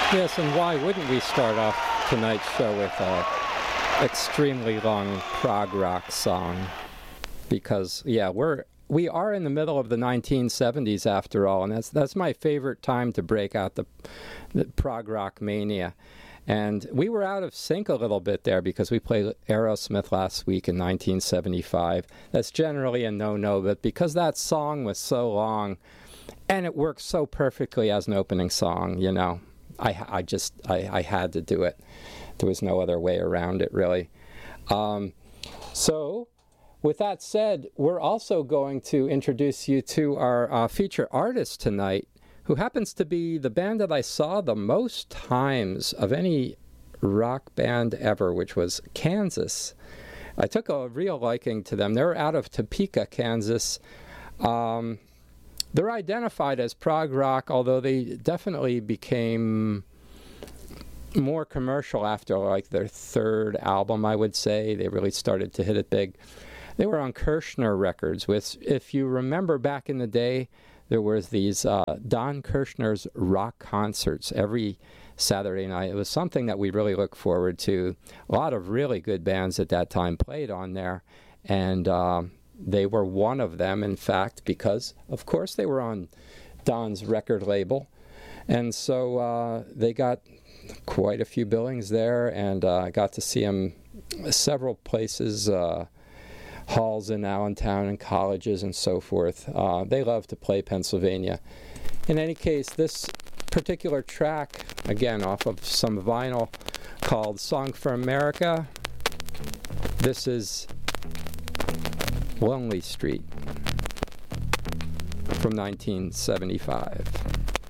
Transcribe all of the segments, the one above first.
Yes, and why wouldn't we start off tonight's show with an extremely long prog rock song? Because, yeah, we are in the middle of the 1970s after all, and that's my favorite time to break out the prog rock mania. And we were out of sync a little bit there because we played Aerosmith last week in 1975. That's generally a no-no, but because that song was so long, and it works so perfectly as an opening song, you know, I had to do it. There was no other way around it, really. So, with that said, we're also going to introduce you to our feature artist tonight, who happens to be the band that I saw the most times of any rock band ever, which was Kansas. I took a real liking to them. They're out of Topeka, Kansas. They're identified as prog rock, although they definitely became more commercial after like their third album, I would say. They really started to hit it big. They were on Kirshner Records, which, if you remember back in the day, there was these Don Kirshner's rock concerts every Saturday night. It was something that we really looked forward to. A lot of really good bands at that time played on there, and they were one of them, in fact, because, of course, they were on Don's record label. And so they got quite a few billings there, and I got to see them several places, halls in Allentown and colleges and so forth. They love to play Pennsylvania. In any case, this particular track, again, off of some vinyl called Song for America, this is Lonely Street from 1975.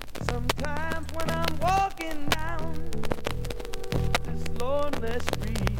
Sometimes when I'm walking down this lonely street,